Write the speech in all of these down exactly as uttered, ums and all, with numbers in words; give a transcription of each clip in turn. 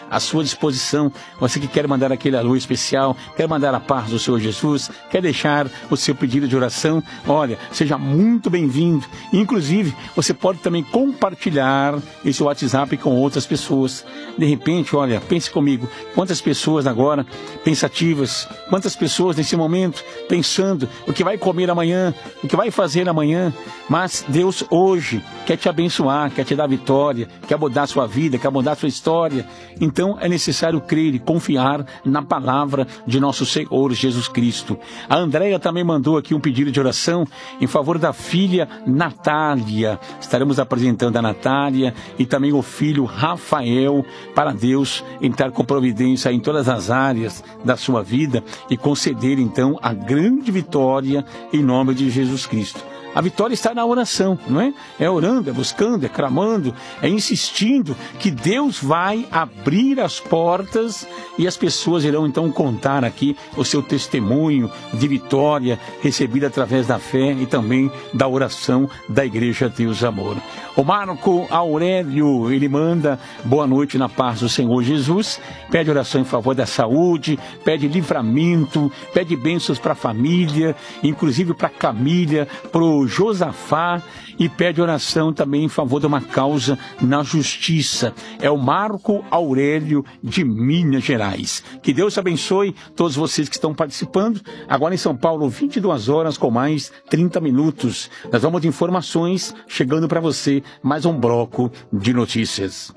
à sua disposição. Você que quer mandar aquele alô especial, quer mandar a paz do Senhor Jesus, quer deixar o seu pedido de oração, olha, seja muito bem-vindo. Inclusive, você pode também compartilhar esse WhatsApp com outras pessoas. De repente, olha, pense comigo, quantas pessoas agora pensativas, quantas pessoas nesse momento pensando o que vai comer amanhã, o que vai fazer amanhã, mas Deus hoje quer te abençoar, quer te dar vitória, quer mudar a sua vida, quer mudar a sua história. Então é necessário crer e confiar na palavra de nosso Senhor Jesus Cristo. A Andréia também mandou aqui um pedido de oração em favor da filha Natália. Estaremos apresentando a Natália e também o filho Rafael, para Deus entrar com providência em todas as áreas da sua vida e conceder então a grande vitória em nome de Jesus Cristo. A vitória está na oração, não é? É orando, é buscando, é clamando, é insistindo que Deus vai abrir as portas e as pessoas irão então contar aqui o seu testemunho de vitória recebida através da fé e também da oração da Igreja Deus Amor. O Marco Aurélio, ele manda boa noite na paz do Senhor Jesus, pede oração em favor da saúde, pede livramento, pede bênçãos para a família, inclusive para a Camília, para o Josafá, e pede oração também em favor de uma causa na justiça. É o Marco Aurélio de Minas Gerais. Que Deus abençoe todos vocês que estão participando. Agora em São Paulo, vinte e duas horas com mais trinta minutos. Nós vamos de informações chegando para você, mais um bloco de notícias.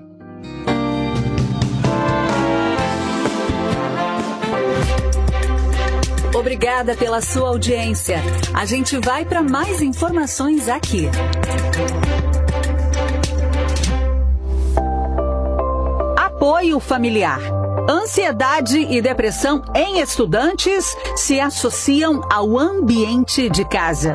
Obrigada pela sua audiência. A gente vai para mais informações aqui. Apoio familiar. Ansiedade e depressão em estudantes se associam ao ambiente de casa.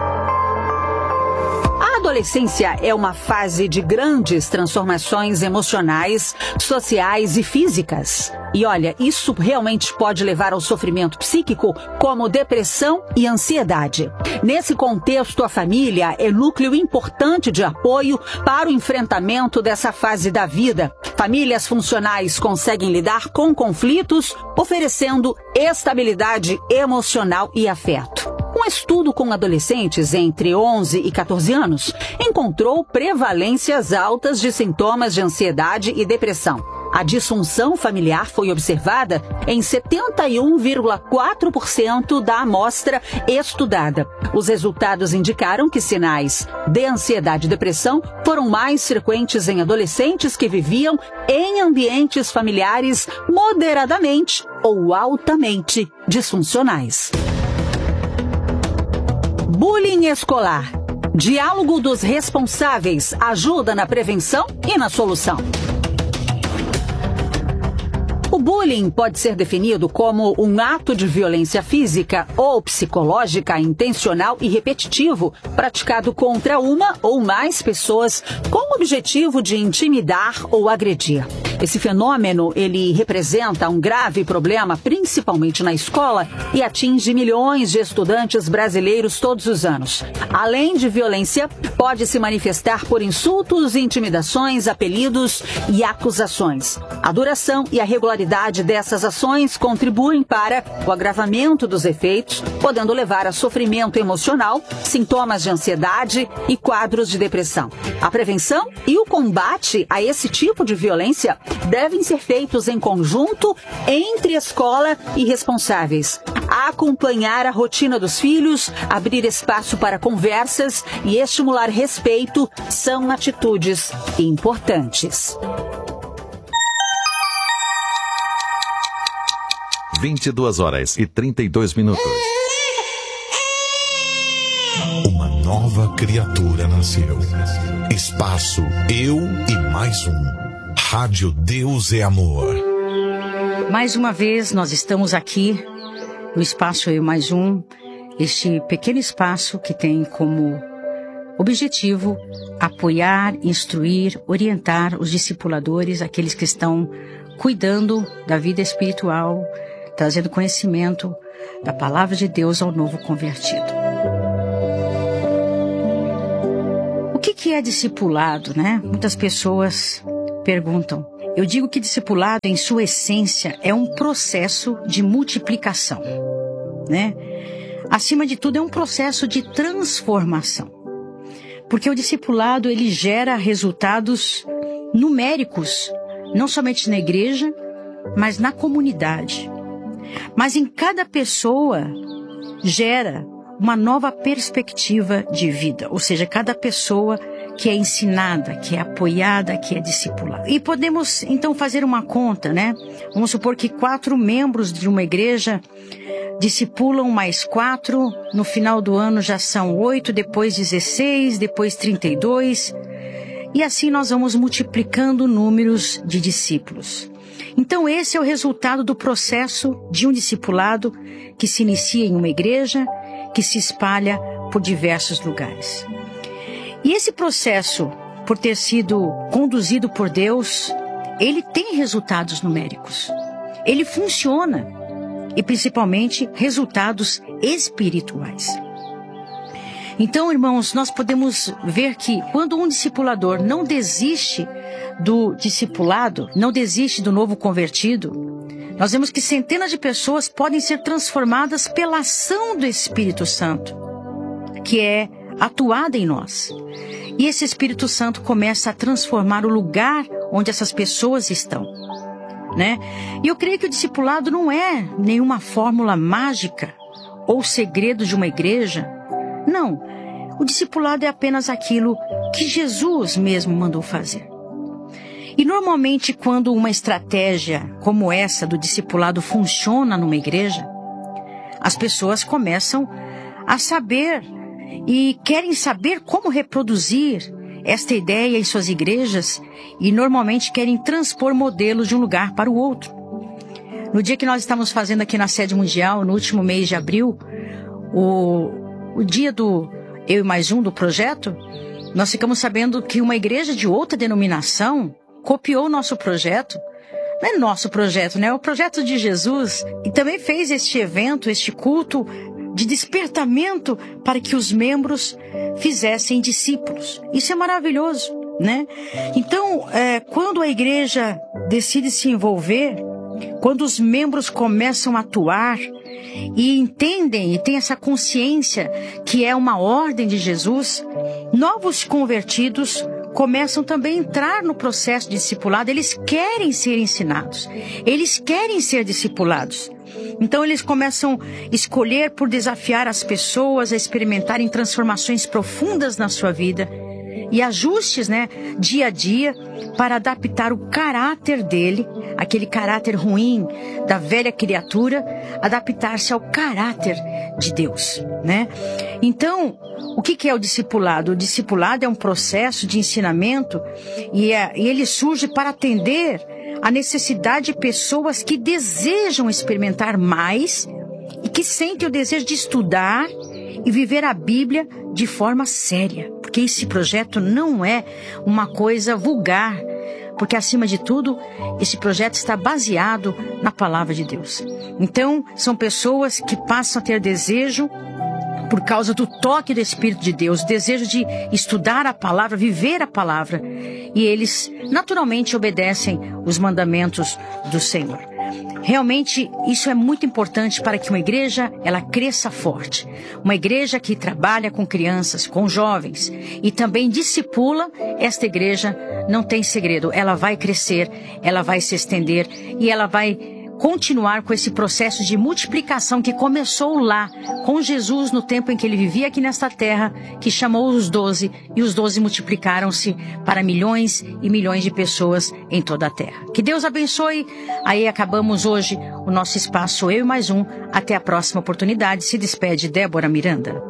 A adolescência é uma fase de grandes transformações emocionais, sociais e físicas. E olha, isso realmente pode levar ao sofrimento psíquico, como depressão e ansiedade. Nesse contexto, a família é núcleo importante de apoio para o enfrentamento dessa fase da vida. Famílias funcionais conseguem lidar com conflitos, oferecendo estabilidade emocional e afeto. Um estudo com adolescentes entre onze e quatorze anos encontrou prevalências altas de sintomas de ansiedade e depressão. A disfunção familiar foi observada em setenta e um vírgula quatro por cento da amostra estudada. Os resultados indicaram que sinais de ansiedade e depressão foram mais frequentes em adolescentes que viviam em ambientes familiares moderadamente ou altamente disfuncionais. Bullying escolar. Diálogo dos responsáveis ajuda na prevenção e na solução. O bullying pode ser definido como um ato de violência física ou psicológica intencional e repetitivo praticado contra uma ou mais pessoas com o objetivo de intimidar ou agredir. Esse fenômeno, ele representa um grave problema, principalmente na escola, e atinge milhões de estudantes brasileiros todos os anos. Além de violência, pode se manifestar por insultos, intimidações, apelidos e acusações. A duração e a regularidade dessas ações contribuem para o agravamento dos efeitos, podendo levar a sofrimento emocional, sintomas de ansiedade e quadros de depressão. A prevenção e o combate a esse tipo de violência devem ser feitos em conjunto entre escola e responsáveis. Acompanhar a rotina dos filhos, abrir espaço para conversas e estimular respeito são atitudes importantes. vinte e duas horas e trinta e dois minutos. Uma nova criatura nasceu. Espaço Eu e Mais Um. Rádio Deus é Amor. Mais uma vez nós estamos aqui no Espaço Eu e Mais Um. Este pequeno espaço que tem como objetivo apoiar, instruir, orientar os discipuladores, aqueles que estão cuidando da vida espiritual, trazendo conhecimento da palavra de Deus ao novo convertido. O que, que é discipulado, né? Muitas pessoas perguntam, Eu digo que discipulado, em sua essência, é um processo de multiplicação, né? Acima de tudo, é um processo de transformação. Porque o discipulado, ele gera resultados numéricos, não somente na igreja, mas na comunidade. Mas em cada pessoa gera uma nova perspectiva de vida, ou seja, cada pessoa que é ensinada, que é apoiada, que é discipulada. E podemos então fazer uma conta, né? Vamos supor que quatro membros de uma igreja discipulam mais quatro, no final do ano já são oito, depois dezesseis, depois trinta e dois, e assim nós vamos multiplicando números de discípulos. Então esse é o resultado do processo de um discipulado que se inicia em uma igreja, que se espalha por diversos lugares. E esse processo, por ter sido conduzido por Deus, ele tem resultados numéricos. Ele funciona, e principalmente resultados espirituais. Então, irmãos, nós podemos ver que quando um discipulador não desiste do discipulado, não desiste do novo convertido, nós vemos que centenas de pessoas podem ser transformadas pela ação do Espírito Santo, que é atuada em nós. E esse Espírito Santo começa a transformar o lugar onde essas pessoas estão, né? E eu creio que o discipulado não é nenhuma fórmula mágica ou segredo de uma igreja. Não, o discipulado é apenas aquilo que Jesus mesmo mandou fazer. E normalmente quando uma estratégia como essa do discipulado funciona numa igreja, as pessoas começam a saber e querem saber como reproduzir esta ideia em suas igrejas e normalmente querem transpor modelos de um lugar para o outro. No dia que nós estávamos fazendo aqui na sede mundial, no último mês de abril, o, o dia do Eu e Mais Um do projeto, nós ficamos sabendo que uma igreja de outra denominação copiou o nosso projeto. Não é nosso projeto, né? É o projeto de Jesus. E também fez este evento, este culto de despertamento para que os membros fizessem discípulos. Isso é maravilhoso, né? Então, é, quando a igreja decide se envolver, quando os membros começam a atuar e entendem e têm essa consciência que é uma ordem de Jesus, novos convertidos começam também a entrar no processo de discipulado. Eles querem ser ensinados, eles querem ser discipulados. Então eles começam a escolher por desafiar as pessoas a experimentarem transformações profundas na sua vida e ajustes, né, dia a dia para adaptar o caráter dele, aquele caráter ruim da velha criatura, adaptar-se ao caráter de Deus, né? Então, o que é o discipulado? O discipulado é um processo de ensinamento e, é, e ele surge para atender a necessidade de pessoas que desejam experimentar mais e que sentem o desejo de estudar e viver a Bíblia de forma séria. Porque esse projeto não é uma coisa vulgar, porque acima de tudo, esse projeto está baseado na palavra de Deus. Então, são pessoas que passam a ter desejo por causa do toque do Espírito de Deus, desejo de estudar a palavra, viver a palavra, e eles naturalmente obedecem os mandamentos do Senhor. Realmente, isso é muito importante para que uma igreja, ela cresça forte. Uma igreja que trabalha com crianças, com jovens e também discipula, esta igreja não tem segredo. Ela vai crescer, ela vai se estender e ela vai continuar com esse processo de multiplicação que começou lá com Jesus no tempo em que ele vivia aqui nesta terra, que chamou os doze, e os doze multiplicaram-se para milhões e milhões de pessoas em toda a terra. Que Deus abençoe. Aí acabamos hoje o nosso espaço Eu e Mais Um. Até a próxima oportunidade. Se despede Débora Miranda.